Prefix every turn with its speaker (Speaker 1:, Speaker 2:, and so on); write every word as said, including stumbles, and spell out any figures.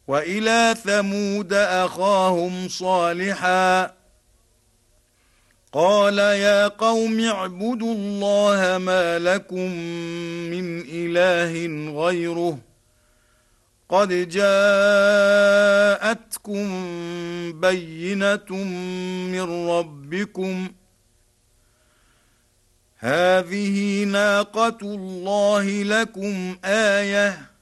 Speaker 1: وإلى ثمود أخاهم صالحا قال يا قوم اعبدوا الله ما لكم من إله غيره قد جاءتكم بينة من ربكم هذه ناقة الله لكم آية